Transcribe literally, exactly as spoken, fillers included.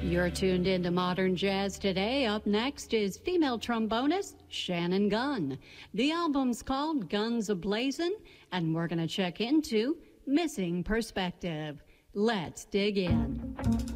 You're tuned into Modern Jazz today. Up next is female trombonist Shannon Gunn. The album's called Guns A-Blazin', and we're going to check into Missing Perspective. Let's dig in.